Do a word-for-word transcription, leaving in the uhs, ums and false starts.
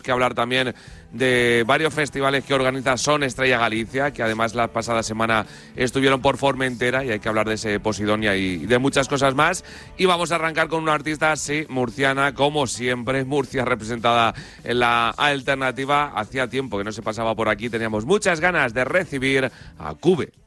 que hablar también de varios festivales que organiza Son Estrella Galicia, que además la pasada semana estuvieron por Formentera, y hay que hablar de ese Posidonia y de muchas cosas más. Y vamos a arrancar con una artista, sí, murciana, como siempre, Murcia representada en la alternativa. Hacía tiempo que no se pasaba por aquí, teníamos muchas ganas de recibir a Cube.